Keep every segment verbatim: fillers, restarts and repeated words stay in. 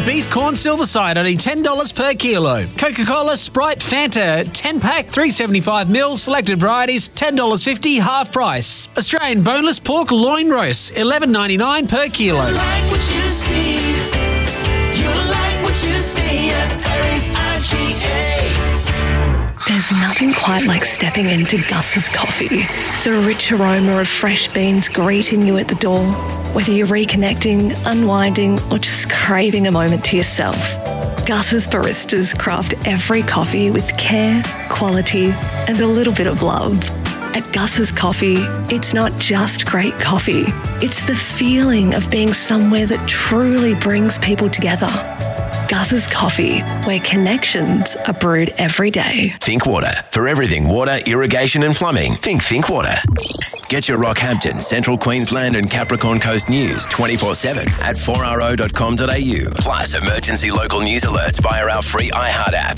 beef corn silverside, only ten dollars per kilo. Coca-Cola, Sprite, Fanta, ten-pack, three seventy-five mils, selected varieties, ten dollars fifty, half price. Australian boneless pork loin roast, eleven ninety-nine per kilo. You like what you see. You like what you see at Perry's I G A. There's nothing quite like stepping into Gus's Coffee. The rich aroma of fresh beans greeting you at the door. Whether you're reconnecting, unwinding, or just craving a moment to yourself, Gus's baristas craft every coffee with care, quality, and a little bit of love. At Gus's Coffee, it's not just great coffee. It's the feeling of being somewhere that truly brings people together. Gus's Coffee, where connections are brewed every day. Think Water. For everything water, irrigation and plumbing, think Think Water. Get your Rockhampton, Central Queensland and Capricorn Coast news twenty-four seven at four r o dot com dot a u. Plus emergency local news alerts via our free iHeart app.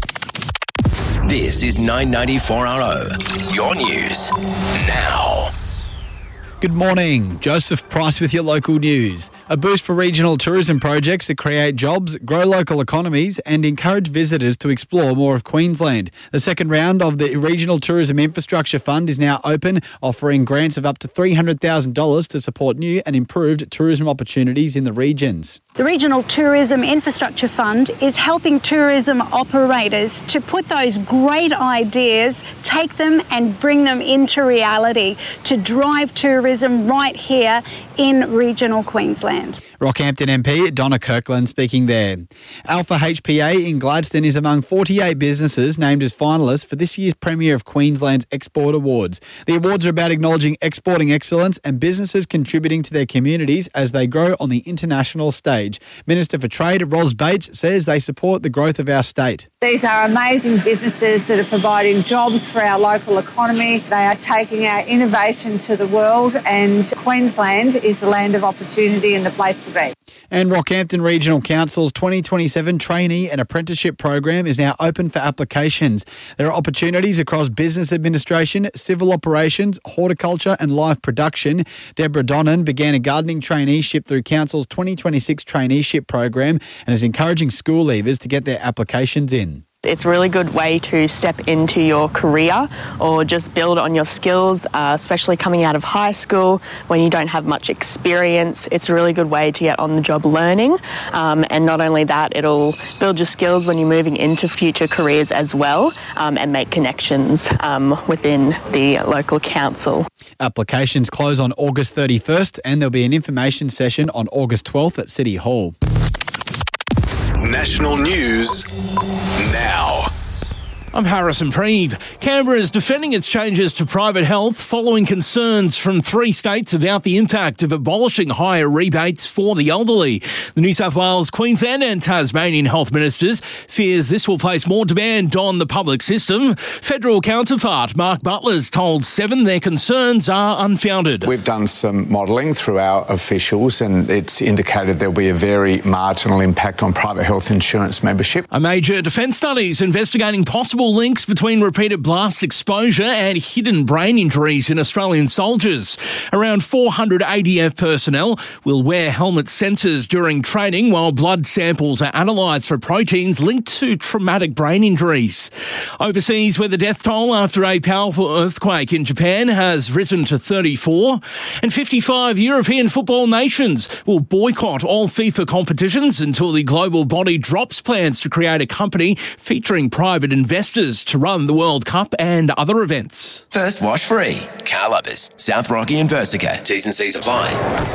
This is nine ninety four R O. Your news now. Good morning. Joseph Price with your local news. A boost for regional tourism projects that create jobs, grow local economies and encourage visitors to explore more of Queensland. The second round of the Regional Tourism Infrastructure Fund is now open, offering grants of up to three hundred thousand dollars to support new and improved tourism opportunities in the regions. The Regional Tourism Infrastructure Fund is helping tourism operators to put those great ideas, take them and bring them into reality to drive tourism right here in regional Queensland. Rockhampton M P Donna Kirkland speaking there. Alpha H P A in Gladstone is among forty-eight businesses named as finalists for this year's premiere of Queensland's Export Awards. The awards are about acknowledging exporting excellence and businesses contributing to their communities as they grow on the international stage. Minister for Trade Ros Bates says they support the growth of our state. These are amazing businesses that are providing jobs for our local economy. They are taking our innovation to the world, and Queensland is the land of opportunity and the place to be. And Rockhampton Regional Council's twenty twenty-seven trainee and apprenticeship program is now open for applications. There are opportunities across business administration, civil operations, horticulture and live production. Deborah Donnan began a gardening traineeship through Council's twenty twenty-six traineeship program and is encouraging school leavers to get their applications in. It's a really good way to step into your career or just build on your skills, uh, especially coming out of high school when you don't have much experience. It's a really good way to get on-the-job learning. Um, and not only that, it'll build your skills when you're moving into future careers as well, um, and make connections um, within the local council. Applications close on August thirty-first and there'll be an information session on August twelfth at City Hall. National news now. I'm Harrison Preeve. Canberra is defending its changes to private health following concerns from three states about the impact of abolishing higher rebates for the elderly. The New South Wales, Queensland and Tasmanian health ministers fears this will place more demand on the public system. Federal counterpart Mark Butler's told Seven their concerns are unfounded. We've done some modelling through our officials and it's indicated there'll be a very marginal impact on private health insurance membership. A major defence study is investigating possible links between repeated blast exposure and hidden brain injuries in Australian soldiers. Around four hundred A D F personnel will wear helmet sensors during training while blood samples are analysed for proteins linked to traumatic brain injuries. Overseas, where the death toll after a powerful earthquake in Japan has risen to thirty-four, and fifty-five European football nations will boycott all FIFA competitions until the global body drops plans to create a company featuring private investors to run the World Cup and other events. First wash free. Car lovers, South Rocky and Persica. T's and C's apply.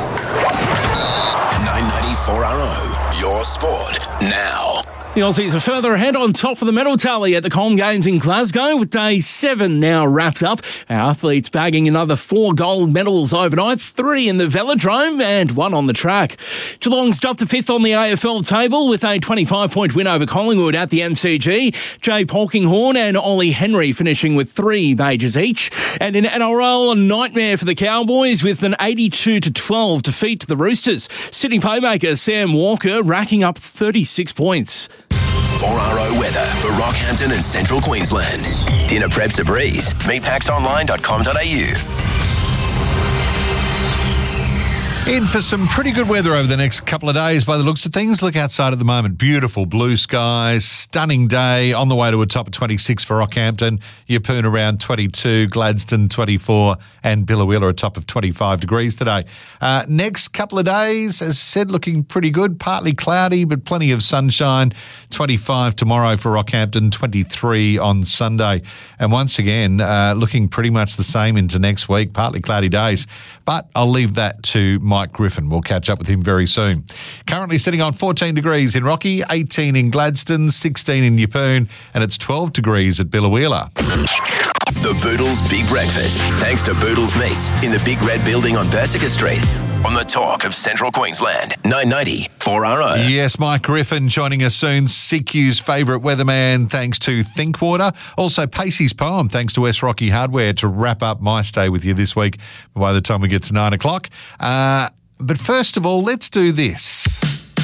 nine ninety-four R O. Your sport now. The Aussies are further ahead on top of the medal tally at the Com Games in Glasgow, with day seven now wrapped up. Our athletes bagging another four gold medals overnight, three in the velodrome and one on the track. Geelong's dropped to fifth on the A F L table with a twenty-five point win over Collingwood at the M C G. Jay Polkinghorne and Ollie Henry finishing with three majors each. And in N R L, a nightmare for the Cowboys with an eighty-two to twelve defeat to the Roosters. Sydney playmaker Sam Walker racking up thirty-six points. four R O weather for Rockhampton and Central Queensland. Dinner prep's a breeze. meat packs online dot com dot a u. In for some pretty good weather over the next couple of days by the looks of things. Look outside at the moment. Beautiful blue skies, stunning day, on the way to a top of twenty-six for Rockhampton, Yeppoon around twenty-two, Gladstone twenty-four, and Biloela a top of twenty-five degrees today. Uh, next couple of days, as I said, looking pretty good. Partly cloudy, but plenty of sunshine. twenty-five tomorrow for Rockhampton, twenty-three on Sunday. And once again, uh, looking pretty much the same into next week. Partly cloudy days, but I'll leave that to Mike Griffin. We'll catch up with him very soon. Currently sitting on fourteen degrees in Rocky, eighteen in Gladstone, sixteen in Yeppoon, and it's twelve degrees at Biloela. The Boodles Big Breakfast, thanks to Boodles Meats in the Big Red Building on Persica Street. On the talk of Central Queensland, nine ninety four R O. Yes, Mike Griffin joining us soon. C Q's favourite weatherman, thanks to Thinkwater. Also, Pacey's poem, thanks to West Rocky Hardware, to wrap up my stay with you this week by the time we get to nine o'clock. Uh, but first of all, let's do this.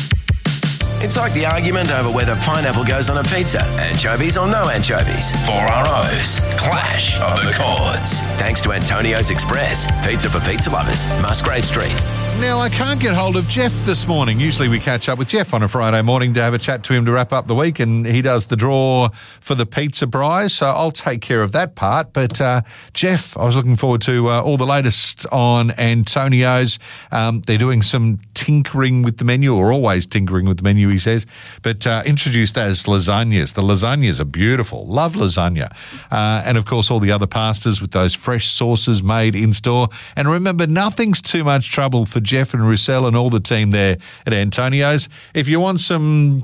It's like the argument over whether pineapple goes on a pizza. Anchovies or no anchovies. four R O's. Clash of the Chords. Thanks to Antonio's Express. Pizza for pizza lovers. Musgrave Street. Now, I can't get hold of Jeff this morning. Usually we catch up with Jeff on a Friday morning to have a chat to him to wrap up the week, and he does the draw for the pizza prize, so I'll take care of that part. But, uh, Jeff, I was looking forward to uh, all the latest on Antonio's. Um, they're doing some tinkering with the menu, or always tinkering with the menu, he says, but uh, introduced as lasagnas. The lasagnas are beautiful. Love lasagna. Uh, and, of course, all the other pastas with those fresh sauces made in-store. And remember, nothing's too much trouble for Jeff and Roussel and all the team there at Antonio's. If you want some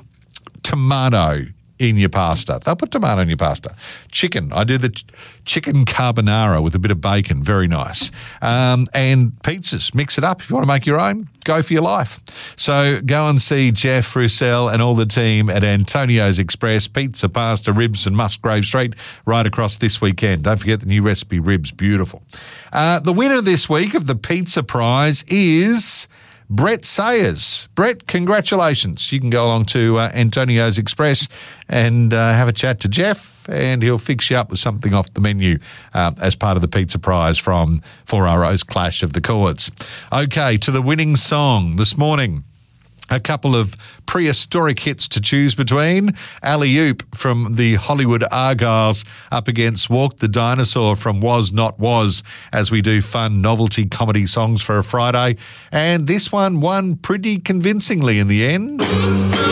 tomato in your pasta, they'll put tomato in your pasta. Chicken, I do the ch- chicken carbonara with a bit of bacon, very nice. Um, and pizzas, mix it up. If you want to make your own, go for your life. So go and see Jeff, Roussel and all the team at Antonio's Express, pizza, pasta, ribs and Musgrave Street right across this weekend. Don't forget the new recipe ribs, beautiful. Uh, the winner this week of the pizza prize is Brett Sayers. Brett, congratulations. You can go along to uh, Antonio's Express and uh, have a chat to Jeff, and he'll fix you up with something off the menu uh, as part of the pizza prize from four R O's Clash of the Chords. Okay, to the winning song this morning. A couple of prehistoric hits to choose between. Alley Oop from the Hollywood Argyles up against Walk the Dinosaur from Was Not Was, as we do fun novelty comedy songs for a Friday. And this one won pretty convincingly in the end.